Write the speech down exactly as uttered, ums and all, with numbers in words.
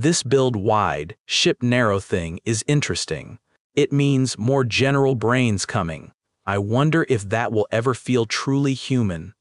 This build wide, ship narrow thing is interesting. It means more general brains coming. I wonder if that will ever feel truly human.